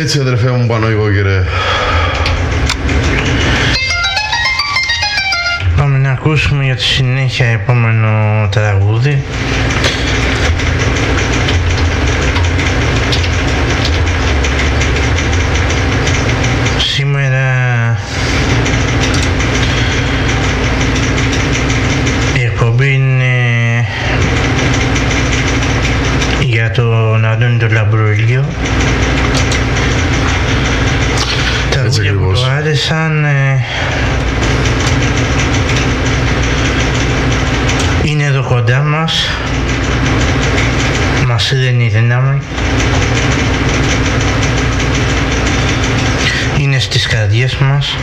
Έτσι αδερφέ μου Παναγιώκηρε. Πάμε να ακούσουμε για τη συνέχεια επόμενο τραγούδι. Σήμερα η εκπομπή είναι για τον Αντώνη τον Λαμπρούλιο. Τραγούδια που του άρεσαν είναι εδώ κοντά μας, μας δίνει δύναμη, είναι στις καρδιές μας.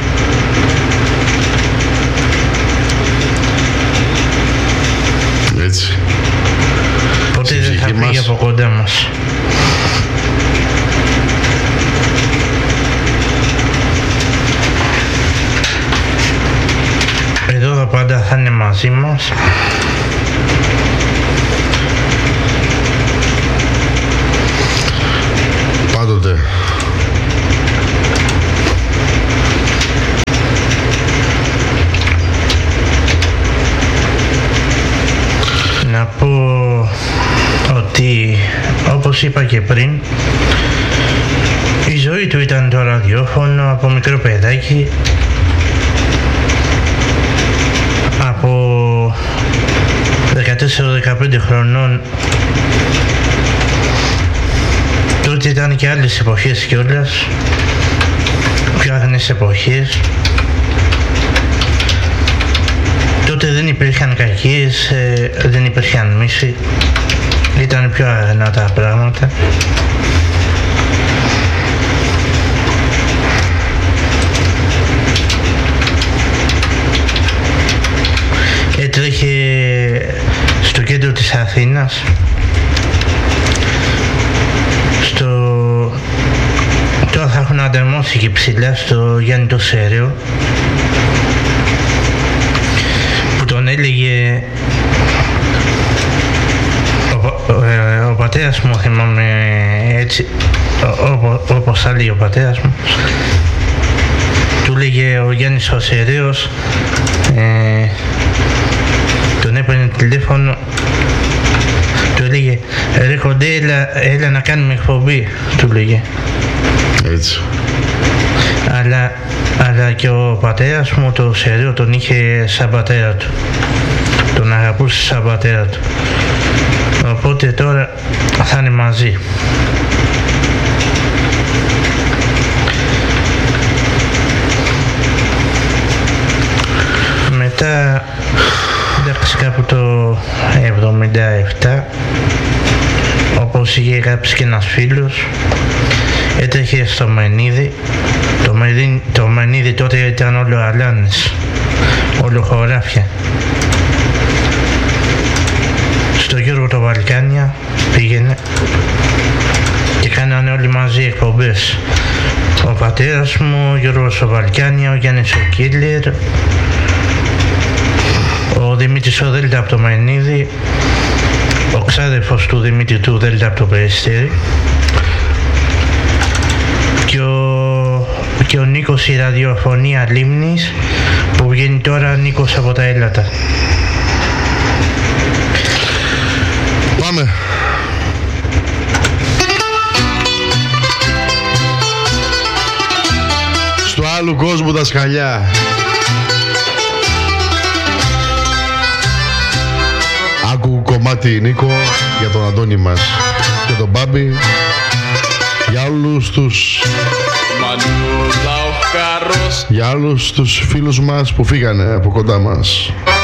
Έτσι. Ποτέ δεν θα φύγει από κοντά μας. Εδώ πάντα θα είναι μαζί μας. Πάντοτε. Να πω ότι, όπως είπα και πριν, η ζωή του ήταν το ραδιόφωνο από μικρό παιδάκι. Από 14-15 χρονών, τότε ήταν και άλλες εποχές κιόλας, πιο άγνες εποχές. Τότε δεν υπήρχαν κακίες, δεν υπήρχαν μίση, ήταν πιο αγνά τα πράγματα. Έτρεχε στο κέντρο της Αθήνας, τώρα θα έχουν ανταμώσει και ψηλά στο Γιάννη το Σέρεο, που τον έλεγε ο πατέρας μου, θυμάμαι έτσι, όπως θα λέει ο πατέρας μου, του λέγε ο Γιάννης ο Σεραίος, τον έπαιρνε τηλέφωνο, του έλεγε ρε κοντέ, έλα να κάνουμε εκπομπή, του λέγε. Έτσι. Αλλά και ο πατέρας μου το Σεραίο τον είχε σαν πατέρα του, τον αγαπούσε σαν πατέρα του, οπότε τώρα θα είναι μαζί. Μετά, εντάξει, κάπου το 77, όπως είχε γράψει και ένας φίλος, έτρεχε στο Μενίδη. Το Μενίδη τότε ήταν όλο αλάνες, όλο χωράφια. Στο Γιώργο το Βαλκάνια πήγαινε και κάνανε όλοι μαζί εκπομπές. Ο πατέρας μου, ο Γιώργος ο Βαλκάνια, ο Γιάννης ο Κίλερ, ο Δημήτρης ο Δέλτα από το Μενίδη, ο ξάδερφος του Δημήτρη του Δέλτα από το Περιστέρι, και ο Νίκος η ραδιοφωνία Λίμνης, που βγαίνει τώρα Νίκος από τα Έλατα. Πάμε. Στο άλλου κόσμου τα σκαλιά. Άκου κομμάτι Νίκο για τον Αντώνη μας και τον Μπάμπη, για όλους τους για όλους τους φίλους μας που φύγανε από κοντά μας.